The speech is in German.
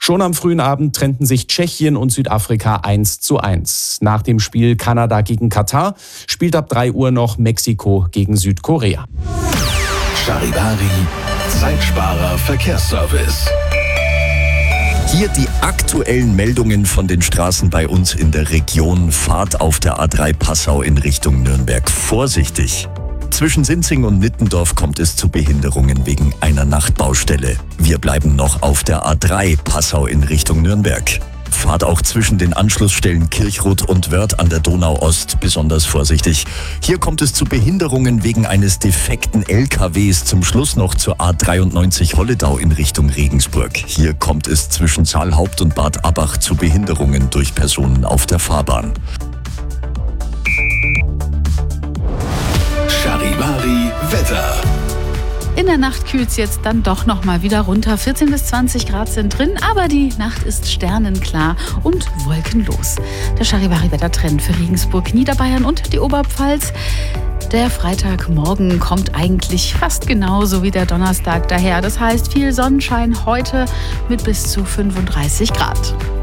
Schon am frühen Abend trennten sich Tschechien und Südafrika 1:1. Nach dem Spiel Kanada gegen Katar spielt ab 3 Uhr noch Mexiko gegen Südkorea. Charivari, Zeitsparer Verkehrsservice. Hier die aktuellen Meldungen von den Straßen bei uns in der Region. Fahrt auf der A3 Passau in Richtung Nürnberg vorsichtig. Zwischen Sinzing und Nittendorf kommt es zu Behinderungen wegen einer Nachtbaustelle. Wir bleiben noch auf der A3 Passau in Richtung Nürnberg. Fahrt auch zwischen den Anschlussstellen Kirchrot und Wörth an der Donau-Ost besonders vorsichtig. Hier kommt es zu Behinderungen wegen eines defekten LKWs. Zum Schluss noch zur A93 Holledau in Richtung Regensburg. Hier kommt es zwischen Saalhaupt und Bad Abbach zu Behinderungen durch Personen auf der Fahrbahn. Charivari Wetter. In der Nacht kühlt es jetzt dann doch noch mal wieder runter. 14 bis 20 Grad sind drin, aber die Nacht ist sternenklar und wolkenlos. Der Charivari-Wettertrend für Regensburg, Niederbayern und die Oberpfalz. Der Freitagmorgen kommt eigentlich fast genauso wie der Donnerstag daher. Das heißt viel Sonnenschein heute mit bis zu 35 Grad.